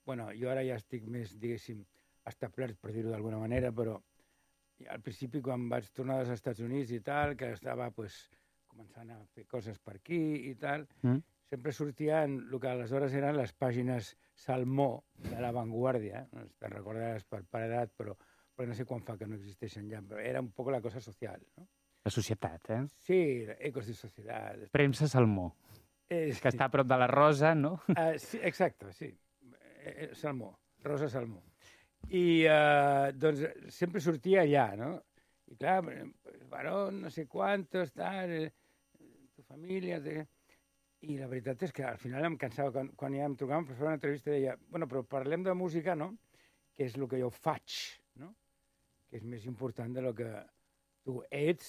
bueno, jo ara ja estic més, diguéssim, establert, per dir-ho d'alguna manera, però al principi, quan vaig tornar dels Estats Units i tal, que estava començant a fer coses per aquí i tal, sempre sortien el que aleshores eren les pàgines Salmó de La Vanguardia. Te'n recordaràs per edat, però no sé quan fa que no existeixen ja. Però era un poc la cosa social, ¿no? La societat, eh? Sí, Ecos de Societat. Premsa Salmó, que està a prop de la Rosa, no? Sí, exacte, sí. Salmó, Rosa Salmó. I doncs sempre sortia allà, no? I clar, varón, no sé quantos, tal, tu família... I la veritat és que al final em cansava, quan ja em trucaven per fer una entrevista, deia, bueno, però parlem de música, no? Que és el que jo faig, no? Que és més important de lo que tu ets.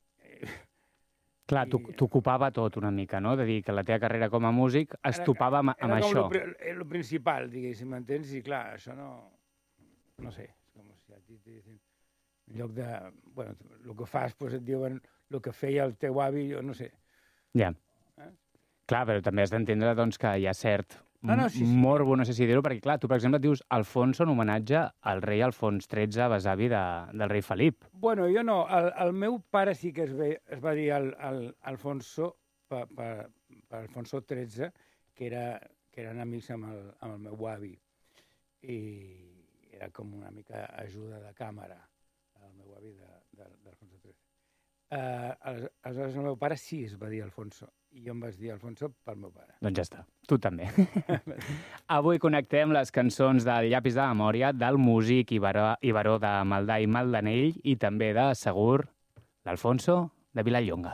Clar, t'ocupava tot una mica, no? De dir que la teva carrera com a músic es topava amb això. Era el principal, diguéssim, m'entens? I clar, això no sé, és com si a ti te dicen, en lloc de, bueno, el que fas, doncs et diuen el que feia el teu avi, jo no sé. Ja. Clar, però també has d'entendre doncs, que hi ha cert morbo, no sé si dir-ho, perquè clar, tu, per exemple, et dius Alfonso en homenatge al rei Alfons XIII, besavi del rei Felip. Bueno, jo no. El meu pare sí que es va dir Alfonso per Alfonso XIII, que eren amics amb el meu avi. I era com una mica ajuda de càmera, el meu avi d'Alfonso XIII. Aleshores, el meu pare sí es va dir Alfonso, i jo em vaig dir Alfonso pel meu pare. Doncs ja està, tu també. Avui connectem les cançons del Llapis de Memòria, del músic i baró de Maldà i Maldanell, i també de Segur, l'Alfonso de Vilallonga.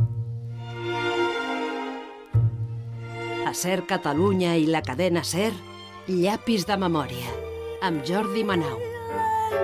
A SER Catalunya i la cadena SER, Llapis de Memòria, amb Jordi Manau.